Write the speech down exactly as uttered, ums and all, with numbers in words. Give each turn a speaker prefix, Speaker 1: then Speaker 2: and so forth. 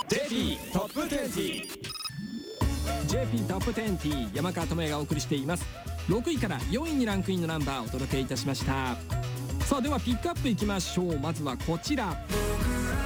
Speaker 1: ジェーピー トップにじゅう。
Speaker 2: ジェーピー トップにじゅう、山川智也がお送りしています。ろくいからよんいにランクインのナンバーをお届けいたしました。さあではピックアップいきましょう。まずはこちら。